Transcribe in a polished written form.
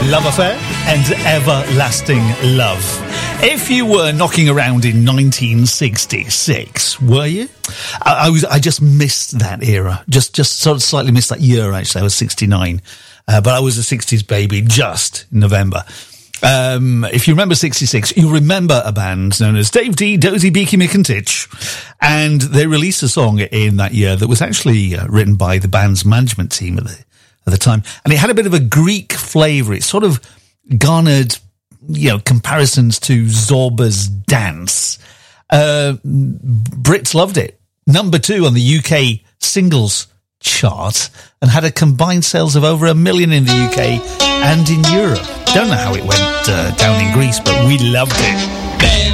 Love Affair and Everlasting Love. If you were knocking around in 1966, were you? I just missed that era. Just sort of slightly missed that year, actually. I was 69. But I was a 60s baby just in November. If you remember 66, you remember a band known as Dave D, Dozy, Beaky, Mick and Titch. And they released a song in that year that was actually written by the band's management team at the time. And it had a bit of a Greek flavour. It sort of garnered, comparisons to Zorba's Dance. Brits loved it. Number 2 on the UK singles chart and had a combined sales of over 1 million in the UK and in Europe. Don't know how it went down in Greece, but we loved it.